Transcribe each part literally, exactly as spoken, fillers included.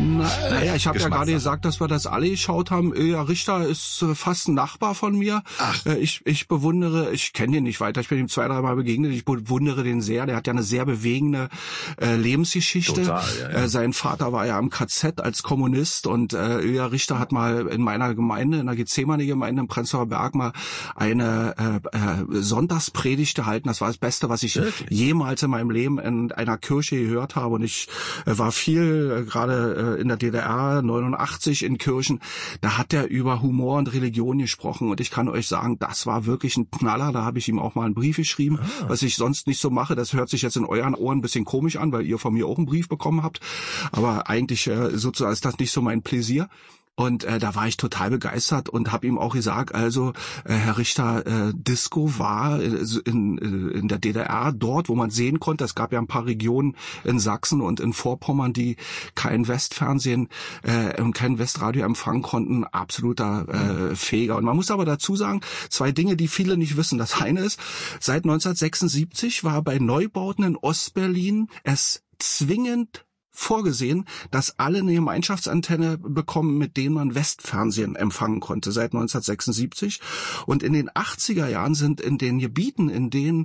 Naja, ich habe ja gerade gesagt, dass wir das alle geschaut haben. Ilja Richter ist äh, fast ein Nachbar von mir. Ach. Äh, ich, ich bewundere, ich kenne den nicht weiter, ich bin ihm zwei, dreimal begegnet, ich bewundere den sehr. Der hat ja eine sehr bewegende äh, Lebensgeschichte. Total, ja, ja. Äh, sein Vater war ja im K Z als Kommunist und äh, Ilja Richter hat mal in meiner Gemeinde, in der Gethsemane-Gemeinde im Prenzlauer Berg mal eine äh, äh, Sonntagspredigt gehalten. Das war das Beste, was ich Wirklich? jemals in meinem Leben in einer Kirche gehört habe. Und ich äh, war viel, äh, gerade äh, in der D D R, neunundachtzig in Kirchen, da hat er über Humor und Religion gesprochen. Und ich kann euch sagen, das war wirklich ein Knaller. Da habe ich ihm auch mal einen Brief geschrieben, ah. was ich sonst nicht so mache. Das hört sich jetzt in euren Ohren ein bisschen komisch an, weil ihr von mir auch einen Brief bekommen habt. Aber eigentlich äh, sozusagen ist das nicht so mein Pläsier. Und äh, da war ich total begeistert und habe ihm auch gesagt, also äh, Herr Richter, äh, Disco war äh, in, in der D D R dort, wo man sehen konnte, es gab ja ein paar Regionen in Sachsen und in Vorpommern, die kein Westfernsehen äh, und kein Westradio empfangen konnten, absoluter äh, Feger. Und man muss aber dazu sagen, zwei Dinge, die viele nicht wissen. Das eine ist, seit neunzehnhundertsechsundsiebzig war bei Neubauten in Ostberlin es zwingend vorgesehen, dass alle eine Gemeinschaftsantenne bekommen, mit denen man Westfernsehen empfangen konnte, seit neunzehnhundertsechsundsiebzig. Und in den achtziger Jahren sind in den Gebieten, in denen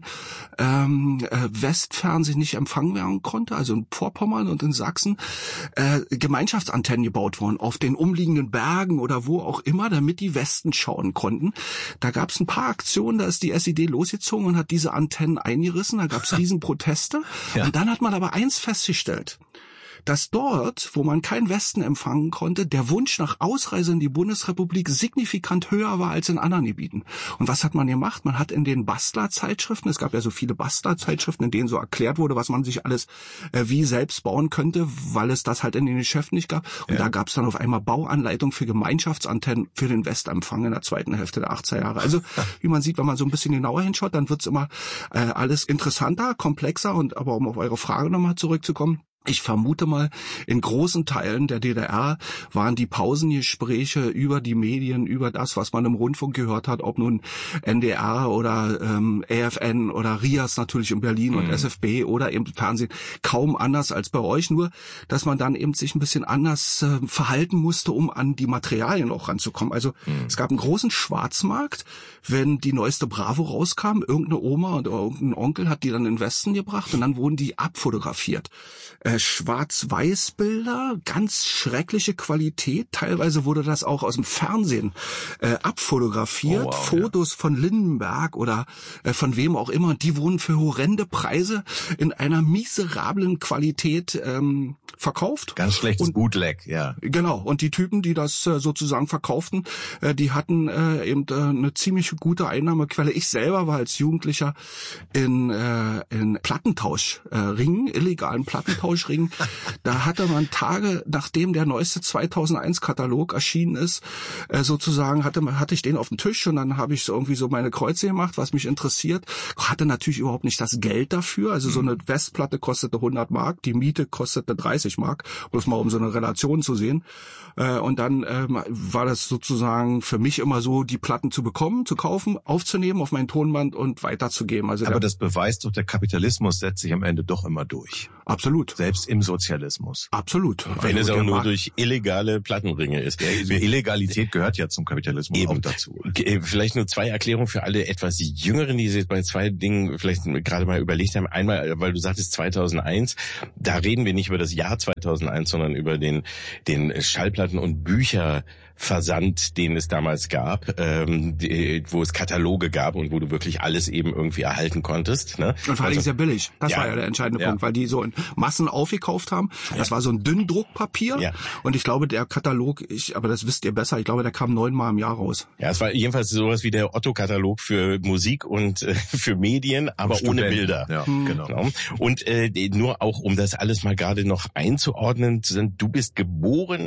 ähm, äh, Westfernsehen nicht empfangen werden konnte, also in Vorpommern und in Sachsen, äh, Gemeinschaftsantennen gebaut worden, auf den umliegenden Bergen oder wo auch immer, damit die Westen schauen konnten. Da gab es ein paar Aktionen, da ist die S E D losgezogen und hat diese Antennen eingerissen, da gab es Riesenproteste. Ja. Und dann hat man aber eins festgestellt, dass dort, wo man keinen Westen empfangen konnte, der Wunsch nach Ausreise in die Bundesrepublik signifikant höher war als in anderen Gebieten. Und was hat man gemacht? Man hat in den Bastler-Zeitschriften, es gab ja so viele Bastler-Zeitschriften, in denen so erklärt wurde, was man sich alles äh, wie selbst bauen könnte, weil es das halt in den Geschäften nicht gab. Und ja. da gab es dann auf einmal Bauanleitung für Gemeinschaftsantennen für den Westempfang in der zweiten Hälfte der achtziger Jahre. Also wie man sieht, wenn man so ein bisschen genauer hinschaut, dann wird's immer äh, alles interessanter, komplexer. Und aber um auf eure Frage nochmal zurückzukommen, ich vermute mal, in großen Teilen der D D R waren die Pausengespräche über die Medien, über das, was man im Rundfunk gehört hat, ob nun N D R oder ähm, A F N oder R I A S natürlich in Berlin mhm. und S F B oder eben Fernsehen, kaum anders als bei euch, nur dass man dann eben sich ein bisschen anders äh, verhalten musste, um an die Materialien auch ranzukommen. Also mhm. es gab einen großen Schwarzmarkt, wenn die neueste Bravo rauskam, irgendeine Oma oder irgendein Onkel hat die dann in den Westen gebracht und dann wurden die abfotografiert. Äh, Schwarz-Weiß-Bilder, ganz schreckliche Qualität. Teilweise wurde das auch aus dem Fernsehen äh, abfotografiert. Oh, wow, Fotos ja. von Lindenberg oder äh, von wem auch immer. Die wurden für horrende Preise in einer miserablen Qualität ähm, verkauft. Ganz schlechtes und, Bootleg, ja. Genau. Und die Typen, die das äh, sozusagen verkauften, äh, die hatten äh, eben äh, eine ziemlich gute Einnahmequelle. Ich selber war als Jugendlicher in äh, in Plattentauschringen, äh, illegalen Plattentausch Ring. Da hatte man Tage, nachdem der neueste zweitausendeins Katalog erschienen ist, äh, sozusagen hatte, hatte ich den auf dem Tisch und dann habe ich so irgendwie so meine Kreuze gemacht, was mich interessiert. Hatte natürlich überhaupt nicht das Geld dafür. Also so eine Westplatte kostete hundert Mark, die Miete kostete dreißig Mark, bloß mal um so eine Relation zu sehen. Äh, und dann ähm, war das sozusagen für mich immer so, die Platten zu bekommen, zu kaufen, aufzunehmen auf mein Tonband und weiterzugeben. Also aber das beweist doch, der Kapitalismus setzt sich am Ende doch immer durch. Absolut. Selbst im Sozialismus. Absolut. Wenn also es auch nur durch illegale Plattenringe ist. Ja, Illegalität gehört ja zum Kapitalismus eben auch dazu. Vielleicht nur zwei Erklärungen für alle etwas Jüngeren, die sich bei zwei Dingen vielleicht gerade mal überlegt haben. Einmal, weil du sagtest zweitausendeins, da reden wir nicht über das Jahr zweitausendeins, sondern über den den Schallplatten- und Bücherversand, den es damals gab, ähm, die, wo es Kataloge gab und wo du wirklich alles eben irgendwie erhalten konntest. Ne? Und vor allem also, sehr billig. Das ja, war ja der entscheidende ja. Punkt, weil die so in Massen aufgekauft haben. Das ja. war so ein Dünndruckpapier. Ja. Und ich glaube, der Katalog, ich, aber das wisst ihr besser, ich glaube, der kam neunmal im Jahr raus. Ja, es war jedenfalls sowas wie der Otto-Katalog für Musik und äh, für Medien, aber ohne Bilder. Ja, hm. genau. genau. Und äh, nur auch, um das alles mal gerade noch einzuordnen, du bist geboren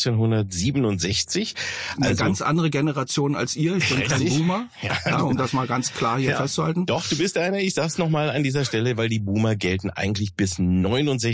neunzehnhundertsiebenundsechzig. Eine also, ganz andere Generation als ihr. Ich bin kein Boomer, ja. Ja, um das mal ganz klar hier ja. festzuhalten. Doch, du bist einer. Ich sag's nochmal an dieser Stelle, weil die Boomer gelten eigentlich bis neunundsechzig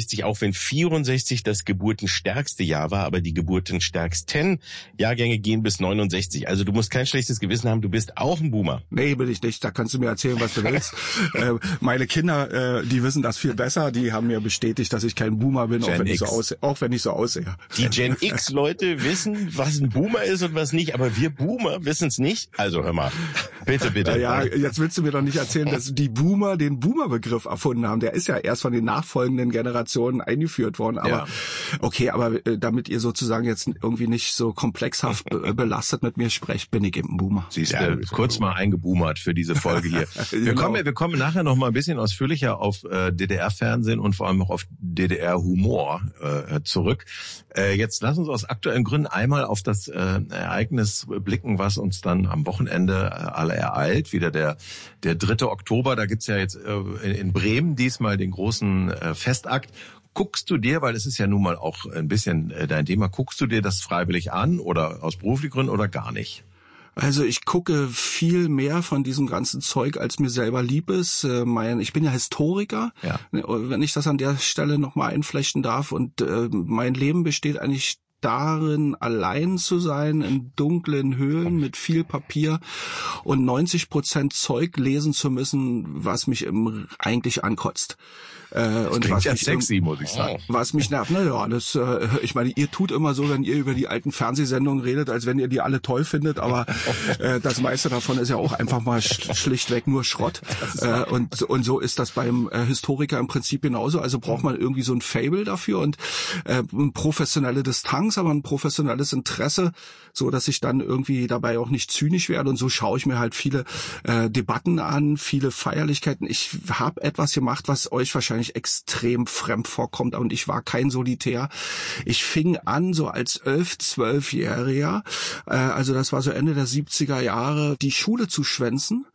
neunundsechzig, auch wenn vierundsechzig das geburtenstärkste Jahr war, aber die geburtenstärksten Jahrgänge gehen bis neunundsechzig. Also du musst kein schlechtes Gewissen haben, du bist auch ein Boomer. Nee, bin ich nicht. Da kannst du mir erzählen, was du willst. äh, meine Kinder, äh, die wissen das viel besser. Die haben mir bestätigt, dass ich kein Boomer bin, auch wenn, ich so aussehe, auch wenn ich so aussehe. Die Gen X-Leute wissen, was ein Boomer ist und was nicht, aber wir Boomer wissen es nicht. Also hör mal, bitte, bitte. Ja, jetzt willst du mir doch nicht erzählen, dass die Boomer den Boomer-Begriff erfunden haben. Der ist ja erst von den nachfolgenden Generationen eingeführt worden. Aber ja. Okay, aber äh, damit ihr sozusagen jetzt irgendwie nicht so komplexhaft be- belastet mit mir sprecht, bin ich eben ein Boomer. Siehst du, ja, kurz mal eingeboomert für diese Folge hier. Wir, genau. kommen, wir kommen nachher noch mal ein bisschen ausführlicher auf äh, D D R-Fernsehen und vor allem auch auf D D R-Humor äh, zurück. Äh, jetzt lass uns aus aktuellen Gründen einmal auf das äh, Ereignis blicken, was uns dann am Wochenende äh, alle ereilt. Wieder der der dritte Oktober, da gibt's ja jetzt äh, in, in Bremen diesmal den großen äh, Festakt. Guckst du dir, weil es ist ja nun mal auch ein bisschen äh, dein Thema, guckst du dir das freiwillig an oder aus beruflichen Gründen oder gar nicht? Also ich gucke viel mehr von diesem ganzen Zeug, als mir selber lieb ist. Mein, ich bin ja Historiker, ja. Wenn ich das an der Stelle nochmal einflechten darf. Und äh, mein Leben besteht eigentlich darin, allein zu sein, in dunklen Höhlen mit viel Papier und neunzig Prozent Zeug lesen zu müssen, was mich im, eigentlich ankotzt. Äh, und was ja mich sexy, muss ich sagen. Was mich nervt, na ja, das, äh, ich meine, ihr tut immer so, wenn ihr über die alten Fernsehsendungen redet, als wenn ihr die alle toll findet, aber äh, das meiste davon ist ja auch einfach mal sch- schlichtweg nur Schrott. Äh, und, und so ist das beim äh, Historiker im Prinzip genauso. Also braucht man irgendwie so ein Fable dafür und äh, eine professionelle Distanz, aber ein professionelles Interesse, so dass ich dann irgendwie dabei auch nicht zynisch werde. Und so schaue ich mir halt viele äh, Debatten an, viele Feierlichkeiten. Ich habe etwas gemacht, was euch wahrscheinlich extrem fremd vorkommt, und ich war kein Solitär. Ich fing an so als elf-, zwölfjähriger, äh, also das war so Ende der siebziger Jahre, die Schule zu schwänzen,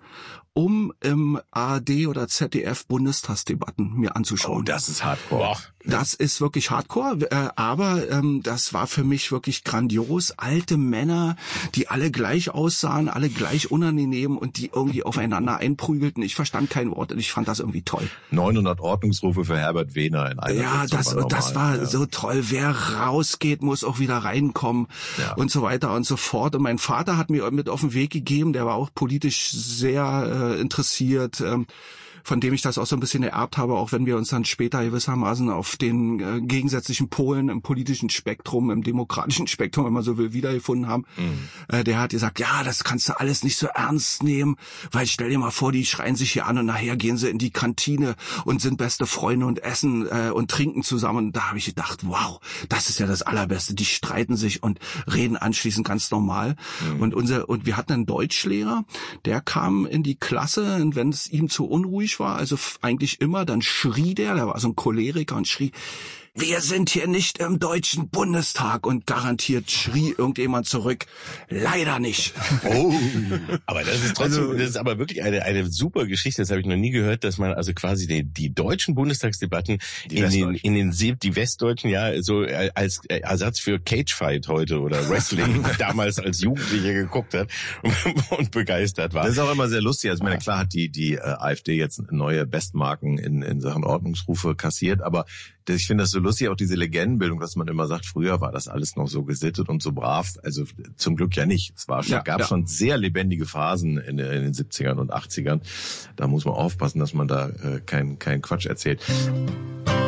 um im A R D oder Z D F Bundestagsdebatten mir anzuschauen. Oh, das ist Hardcore. Das ist wirklich Hardcore, äh, aber ähm, das war für mich wirklich grandios. Alte Männer, die alle gleich aussahen, alle gleich unangenehm und die irgendwie aufeinander einprügelten. Ich verstand kein Wort und ich fand das irgendwie toll. neunhundert Ordnungsrufe für Herbert Wehner in einer Ja, das, war das war ja. so toll. Wer rausgeht, muss auch wieder reinkommen ja. und so weiter und so fort. Und mein Vater hat mir mit auf den Weg gegeben, der war auch politisch sehr äh, interessiert, ähm, von dem ich das auch so ein bisschen ererbt habe, auch wenn wir uns dann später gewissermaßen auf den äh, gegensätzlichen Polen im politischen Spektrum, im demokratischen Spektrum, wenn man so will, wiedergefunden haben. Mhm. Äh, der hat gesagt, ja, das kannst du alles nicht so ernst nehmen, weil stell dir mal vor, die schreien sich hier an und nachher gehen sie in die Kantine und sind beste Freunde und essen äh, und trinken zusammen. Und da habe ich gedacht, wow, das ist ja das Allerbeste. Die streiten sich und reden anschließend ganz normal. Mhm. Und unser und wir hatten einen Deutschlehrer, der kam in die Klasse, und wenn es ihm zu unruhig war, also eigentlich immer, dann schrie der, der war so ein Choleriker und schrie, wir sind hier nicht im Deutschen Bundestag, und garantiert schrie irgendjemand zurück, leider nicht. Oh, aber das ist trotzdem, also, das ist aber wirklich eine eine super Geschichte, das habe ich noch nie gehört, dass man also quasi die, die deutschen Bundestagsdebatten die in den in den die Westdeutschen ja so als Ersatz für Cagefight heute oder Wrestling damals als Jugendlicher geguckt hat und, und begeistert war. Das ist auch immer sehr lustig. Also, ich meine, klar hat die die äh, AfD jetzt neue Bestmarken in in Sachen Ordnungsrufe kassiert, aber ich finde das so lustig, auch diese Legendenbildung, dass man immer sagt, früher war das alles noch so gesittet und so brav. Also zum Glück ja nicht. Es war schon, ja, gab ja. schon sehr lebendige Phasen in, in den siebzigern und achtzigern. Da muss man aufpassen, dass man da äh, kein kein Quatsch erzählt.